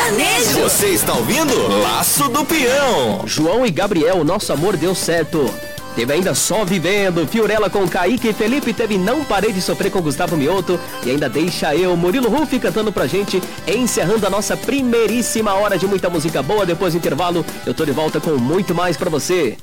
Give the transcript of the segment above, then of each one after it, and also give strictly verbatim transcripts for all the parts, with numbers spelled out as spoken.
sertanejo. Você está ouvindo Laço do Peão. João e Gabriel, nosso amor deu certo. Teve ainda Só Vivendo, Fiorella com Kaique e Felipe, teve Não Parei de Sofrer com Gustavo Mioto e ainda Deixa Eu, Murilo Rufi cantando pra gente, encerrando a nossa primeiríssima hora de muita música boa. Depois do intervalo, eu tô de volta com muito mais pra você.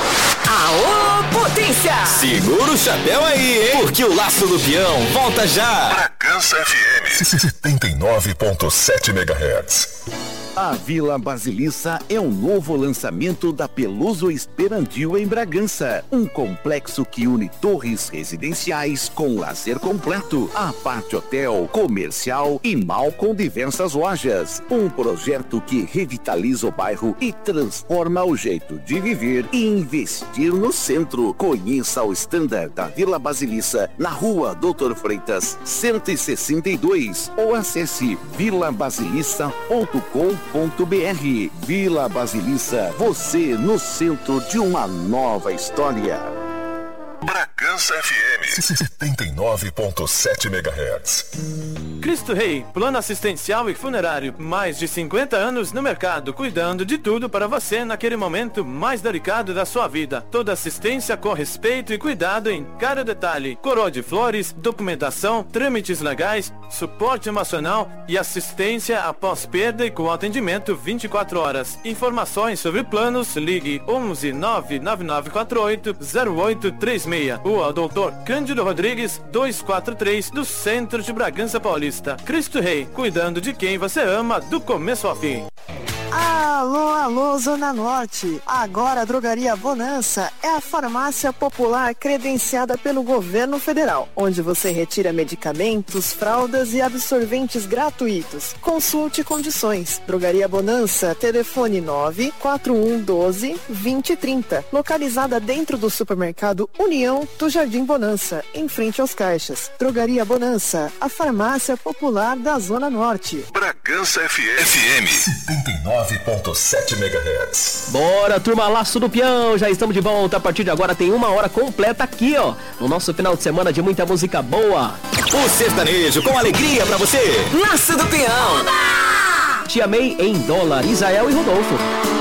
Aô, potência! Segura o chapéu aí, hein? Porque o Laço do Peão volta já. Bragança F M setenta e nove ponto sete megahertz. A Vila Basilissa é um novo lançamento da Peluso Esperantil em Bragança. Um complexo que une torres residenciais com lazer completo, aparte hotel, comercial e mall com diversas lojas. Um projeto que revitaliza o bairro e transforma o jeito de viver e investir no centro. Conheça o standard da Vila Basilissa na rua Doutor Freitas, cento e sessenta e dois ou acesse vila basilissa ponto com ponto br. Vila Basilissa, você no centro de uma nova história. Bragança F M setenta e nove ponto sete megahertz. Cristo Rei, plano assistencial e funerário. Mais de cinquenta anos no mercado, cuidando de tudo para você naquele momento mais delicado da sua vida. Toda assistência com respeito e cuidado em cada detalhe. Coroa de flores, documentação, trâmites legais, suporte emocional e assistência após perda e com atendimento vinte e quatro horas. Informações sobre planos, ligue onze nove nove nove quatro oito zero oito três seis. Rua doutor Cândido Rodrigues, duzentos e quarenta e três, do centro de Bragança Paulista. Cristo Rei, cuidando de quem você ama do começo ao fim. Alô, alô, Zona Norte. Agora a Drogaria Bonança é a farmácia popular credenciada pelo governo federal, onde você retira medicamentos, fraldas e absorventes gratuitos. Consulte condições. Drogaria Bonança, telefone nove quatro um um doze vinte trinta, localizada dentro do supermercado União do Jardim Bonança, em frente aos caixas. Drogaria Bonança, a farmácia popular da Zona Norte. Bragança F M setenta e nove ponto sete megahertz. Bora, turma, Laço do Peão, já estamos de volta. A partir de agora tem uma hora completa aqui, ó, no nosso final de semana de muita música boa. O sertanejo com alegria pra você. Laço do Peão. Te Amei em Dólar, Isael e Rodolfo.